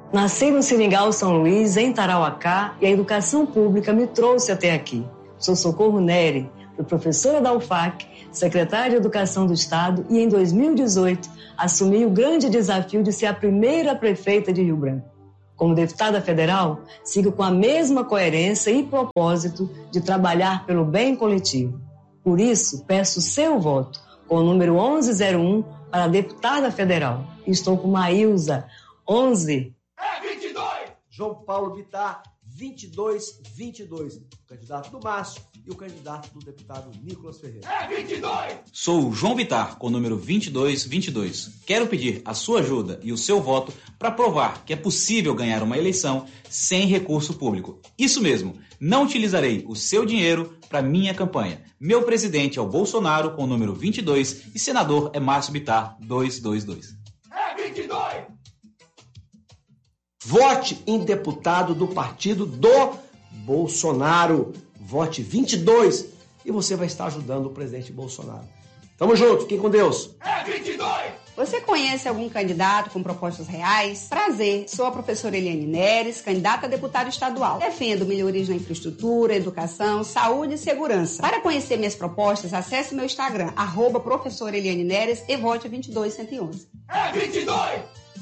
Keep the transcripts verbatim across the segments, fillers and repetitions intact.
Nasci no Seringal São Luís, em Tarauacá, e a educação pública me trouxe até aqui. Sou Socorro Neri, fui professora da U F A C, secretária de Educação do Estado e, em dois mil e dezoito, assumi o grande desafio de ser a primeira prefeita de Rio Branco. Como deputada federal, sigo com a mesma coerência e propósito de trabalhar pelo bem coletivo. Por isso, peço seu voto com o número onze zero um para a deputada federal. Estou com Maílza, onze. É vinte e dois! João Paulo Vittar, vinte e dois vinte e dois. O candidato do Márcio e o candidato do deputado Nicolas Ferreira. É vinte e dois! Sou o João Vittar, com o número vinte e dois vinte e dois. Quero pedir a sua ajuda e o seu voto para provar que é possível ganhar uma eleição sem recurso público. Isso mesmo, não utilizarei o seu dinheiro para minha campanha. Meu presidente é o Bolsonaro, com o número vinte e dois, e senador é Márcio Bittar, duzentos e vinte e dois. É vinte e dois! Vote em deputado do partido do Bolsonaro. Vote vinte e dois e você vai estar ajudando o presidente Bolsonaro. Tamo junto, fiquem com Deus. É vinte e dois! Você conhece algum candidato com propostas reais? Prazer, sou a professora Eliane Neres, candidata a deputada estadual. Defendo melhorias na infraestrutura, educação, saúde e segurança. Para conhecer minhas propostas, acesse meu Instagram, arroba professora Eliane Neres e vote vinte e dois cento e onze. É vinte e dois!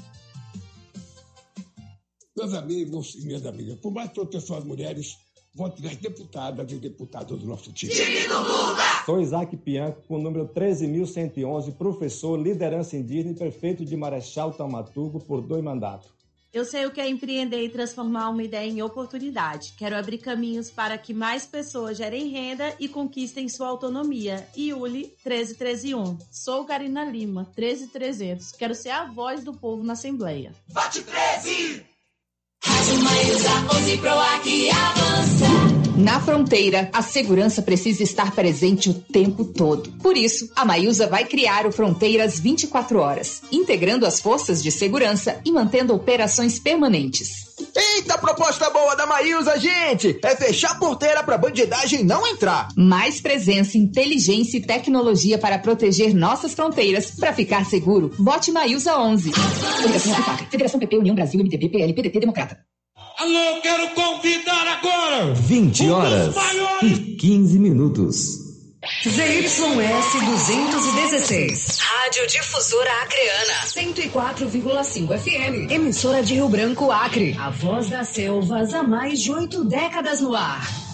Meus amigos e minhas amigas, por mais proteção às mulheres, vote nas deputadas e deputados do nosso time. Time do Lula! Sou Isaac Pianco, com o número treze mil cento e onze, professor, liderança indígena e prefeito de Marechal Taumaturgo por dois mandatos. Eu sei o que é empreender e transformar uma ideia em oportunidade. Quero abrir caminhos para que mais pessoas gerem renda e conquistem sua autonomia. Iuli treze treze um. Sou Karina Lima, treze trezentos. Quero ser a voz do povo na Assembleia. Vote treze! Rádio Maílza, onze Pro aqui avança. Na fronteira, a segurança precisa estar presente o tempo todo. Por isso, a Maílza vai criar o Fronteiras vinte e quatro horas, integrando as forças de segurança e mantendo operações permanentes. Eita, proposta boa da Maílza, gente! É fechar a porteira pra bandidagem não entrar. Mais presença, inteligência e tecnologia para proteger nossas fronteiras. Para ficar seguro, vote Maílza onze. Federação Agrifac, Federação P P, União Brasil, M D B, P L, P D T, Democrata. Alô, quero convidar agora! vinte horas e quinze minutos. Z Y S duzentos e dezesseis. Rádio Difusora Acreana. cento e quatro vírgula cinco F M. Emissora de Rio Branco, Acre. A voz das selvas há mais de oito décadas no ar.